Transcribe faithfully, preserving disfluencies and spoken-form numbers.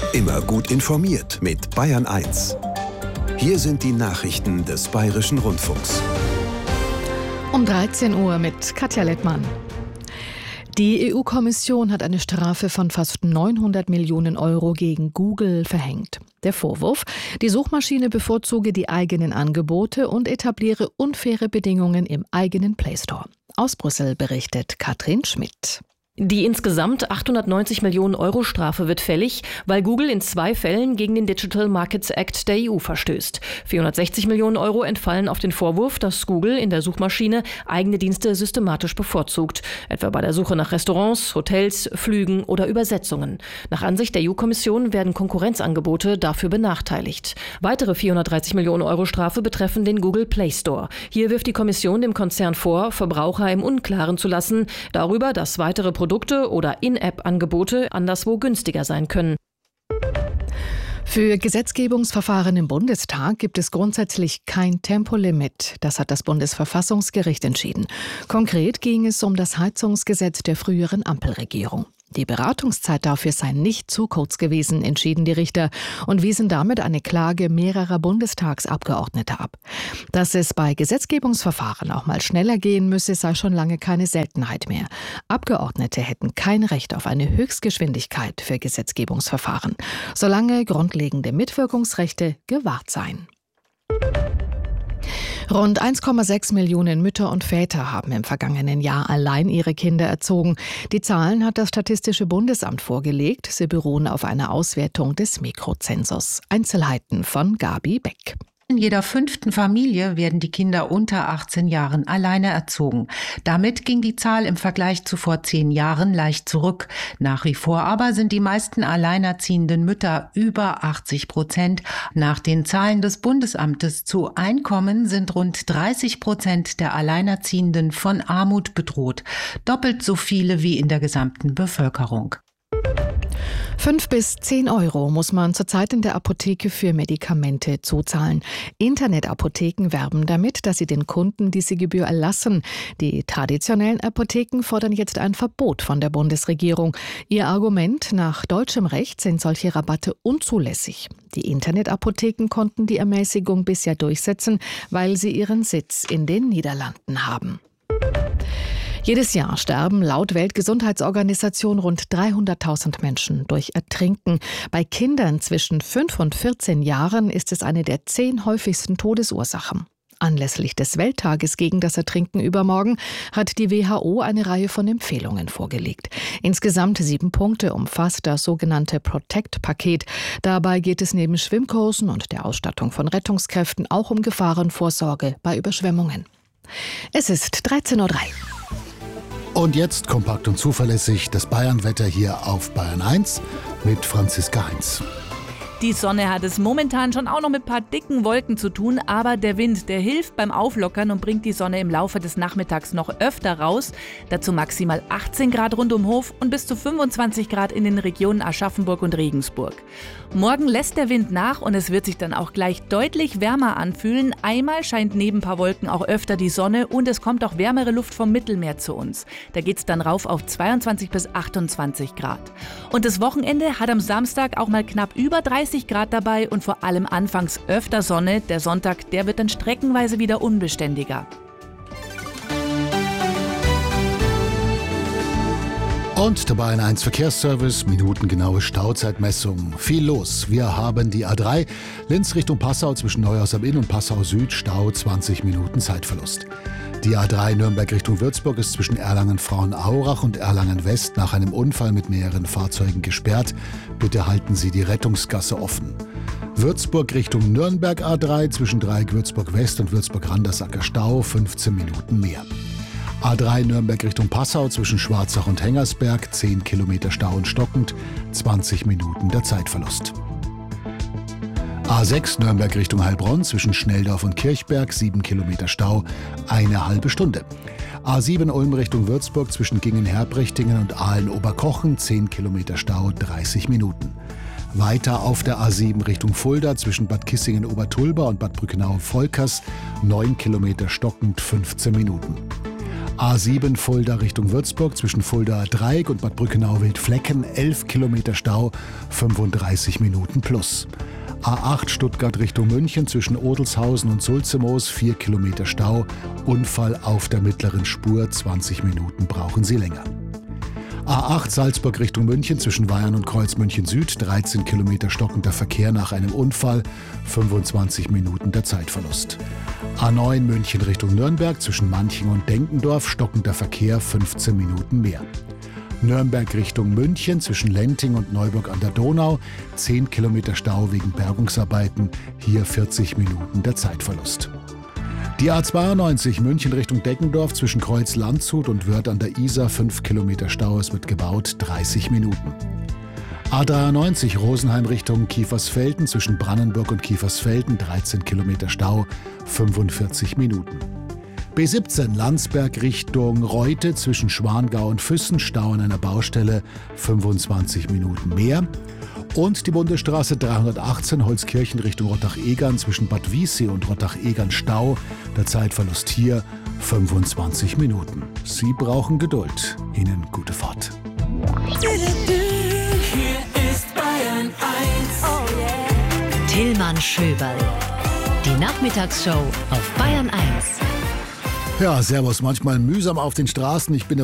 Immer gut informiert mit Bayern eins. Hier sind die Nachrichten des Bayerischen Rundfunks. Um dreizehn Uhr mit Katja Lettmann. Die E U-Kommission hat eine Strafe von fast neunhundert Millionen Euro gegen Google verhängt. Der Vorwurf: Die Suchmaschine bevorzuge die eigenen Angebote und etabliere unfaire Bedingungen im eigenen Play Store. Aus Brüssel berichtet Katrin Schmidt. Die insgesamt achthundertneunzig Millionen Euro Strafe wird fällig, weil Google in zwei Fällen gegen den Digital Markets Act der E U verstößt. vierhundertsechzig Millionen Euro entfallen auf den Vorwurf, dass Google in der Suchmaschine eigene Dienste systematisch bevorzugt, etwa bei der Suche nach Restaurants, Hotels, Flügen oder Übersetzungen. Nach Ansicht der E U-Kommission werden Konkurrenzangebote dafür benachteiligt. Weitere vierhundertdreißig Millionen Euro Strafe betreffen den Google Play Store. Hier wirft die Kommission dem Konzern vor, Verbraucher im Unklaren zu lassen darüber, dass weitere Produkte oder In-App-Angebote anderswo günstiger sein können. Für Gesetzgebungsverfahren im Bundestag gibt es grundsätzlich kein Tempolimit. Das hat das Bundesverfassungsgericht entschieden. Konkret ging es um das Heizungsgesetz der früheren Ampelregierung. Die Beratungszeit dafür sei nicht zu kurz gewesen, entschieden die Richter und wiesen damit eine Klage mehrerer Bundestagsabgeordneter ab. Dass es bei Gesetzgebungsverfahren auch mal schneller gehen müsse, sei schon lange keine Seltenheit mehr. Abgeordnete hätten kein Recht auf eine Höchstgeschwindigkeit für Gesetzgebungsverfahren, solange grundlegende Mitwirkungsrechte gewahrt seien. Rund eins Komma sechs Millionen Mütter und Väter haben im vergangenen Jahr allein ihre Kinder erzogen. Die Zahlen hat das Statistische Bundesamt vorgelegt. Sie beruhen auf einer Auswertung des Mikrozensus. Einzelheiten von Gabi Beck. In jeder fünften Familie werden die Kinder unter achtzehn Jahren alleine erzogen. Damit ging die Zahl im Vergleich zu vor zehn Jahren leicht zurück. Nach wie vor aber sind die meisten alleinerziehenden Mütter über achtzig Prozent. Nach den Zahlen des Bundesamtes zu Einkommen sind rund dreißig Prozent der Alleinerziehenden von Armut bedroht. Doppelt so viele wie in der gesamten Bevölkerung. Fünf bis zehn Euro muss man zurzeit in der Apotheke für Medikamente zuzahlen. Internetapotheken werben damit, dass sie den Kunden diese Gebühr erlassen. Die traditionellen Apotheken fordern jetzt ein Verbot von der Bundesregierung. Ihr Argument: Nach deutschem Recht sind solche Rabatte unzulässig. Die Internetapotheken konnten die Ermäßigung bisher durchsetzen, weil sie ihren Sitz in den Niederlanden haben. Jedes Jahr sterben laut Weltgesundheitsorganisation rund dreihunderttausend Menschen durch Ertrinken. Bei Kindern zwischen fünf und vierzehn Jahren ist es eine der zehn häufigsten Todesursachen. Anlässlich des Welttages gegen das Ertrinken übermorgen hat die W H O eine Reihe von Empfehlungen vorgelegt. Insgesamt sieben Punkte umfasst das sogenannte Protect-Paket. Dabei geht es neben Schwimmkursen und der Ausstattung von Rettungskräften auch um Gefahrenvorsorge bei Überschwemmungen. Es ist dreizehn Uhr drei. Und jetzt kompakt und zuverlässig das Bayern-Wetter hier auf Bayern eins mit Franziska Heinz. Die Sonne hat es momentan schon auch noch mit ein paar dicken Wolken zu tun, aber der Wind, der hilft beim Auflockern und bringt die Sonne im Laufe des Nachmittags noch öfter raus. Dazu maximal achtzehn Grad rund um Hof und bis zu fünfundzwanzig Grad in den Regionen Aschaffenburg und Regensburg. Morgen lässt der Wind nach und es wird sich dann auch gleich deutlich wärmer anfühlen. Einmal scheint neben ein paar Wolken auch öfter die Sonne und es kommt auch wärmere Luft vom Mittelmeer zu uns. Da geht es dann rauf auf zweiundzwanzig bis achtundzwanzig Grad. Und das Wochenende hat am Samstag auch mal knapp über dreißig Grad dabei und vor allem anfangs öfter Sonne. Der Sonntag, der wird dann streckenweise wieder unbeständiger. Und der Bayern eins Verkehrsservice, minutengenaue Stauzeitmessung. Viel los. Wir haben die A drei, Linz Richtung Passau zwischen Neuhaus am Inn und Passau Süd, Stau zwanzig Minuten Zeitverlust. Die A drei Nürnberg Richtung Würzburg ist zwischen Erlangen-Frauenaurach und Erlangen-West nach einem Unfall mit mehreren Fahrzeugen gesperrt. Bitte halten Sie die Rettungsgasse offen. Würzburg Richtung Nürnberg A drei zwischen Dreieck Würzburg West und Würzburg-Randersacker Stau, fünfzehn Minuten mehr. A drei Nürnberg Richtung Passau zwischen Schwarzach und Hengersberg, zehn Kilometer Stau und stockend, zwanzig Minuten der Zeitverlust. A sechs Nürnberg Richtung Heilbronn zwischen Schnelldorf und Kirchberg, sieben Kilometer Stau, eine halbe Stunde. A sieben Ulm Richtung Würzburg zwischen Gingen-Herbrichtingen und Aalen-Oberkochen, zehn Kilometer Stau, dreißig Minuten. Weiter auf der A sieben Richtung Fulda zwischen Bad Kissingen-Obertulba und Bad Brückenau-Volkers, neun Kilometer stockend, fünfzehn Minuten. A sieben Fulda Richtung Würzburg zwischen Fuldaer Dreieck und Bad Brückenau-Wildflecken elf Kilometer Stau, fünfunddreißig Minuten plus. A acht Stuttgart Richtung München zwischen Odelshausen und Sulzemoos vier Kilometer Stau, Unfall auf der mittleren Spur, zwanzig Minuten brauchen Sie länger. A acht Salzburg Richtung München zwischen Weyern und Kreuz München Süd, dreizehn Kilometer stockender Verkehr nach einem Unfall, fünfundzwanzig Minuten der Zeitverlust. A neun München Richtung Nürnberg zwischen Manching und Denkendorf, stockender Verkehr, fünfzehn Minuten mehr. Nürnberg Richtung München zwischen Lenting und Neuburg an der Donau, zehn Kilometer Stau wegen Bergungsarbeiten, hier vierzig Minuten der Zeitverlust. Die A zweiundneunzig München Richtung Deckendorf zwischen Kreuz-Landshut und Wörth an der Isar, fünf Kilometer Stau, es wird gebaut, dreißig Minuten. A dreiundneunzig Rosenheim Richtung Kiefersfelden zwischen Brannenburg und Kiefersfelden, dreizehn Kilometer Stau, fünfundvierzig Minuten. B siebzehn Landsberg Richtung Reute zwischen Schwangau und Füssen, Stau an einer Baustelle, fünfundzwanzig Minuten mehr. Und die Bundesstraße dreihundertachtzehn Holzkirchen Richtung Rottach-Egern zwischen Bad Wiessee und Rottach-Egern Stau. Der Zeitverlust hier fünfundzwanzig Minuten. Sie brauchen Geduld. Ihnen gute Fahrt. Hier ist Bayern eins. Oh yeah. Tillmann Schöberl. Die Nachmittagsshow auf Bayern eins. Ja, servus. Manchmal mühsam auf den Straßen. Ich bin